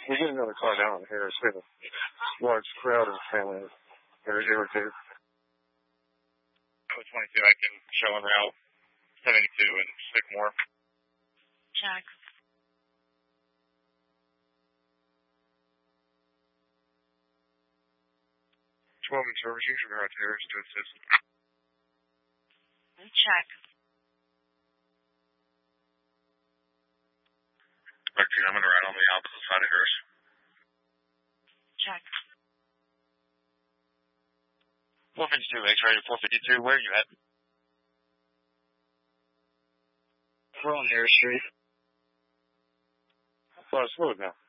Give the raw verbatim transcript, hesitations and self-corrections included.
We get another car down here. We have a large crowd of families. They're irritated. Oh, twenty-two, I can show on route seventy-two and Sycamore. Check. twelve in service, you should be right there to assist. Check. thirteen, I'm going to ride on the opposite side of yours. Check. four fifty-two, X-ray, four fifty-two, where are you at? We're on Harris Street. Well, slow it down.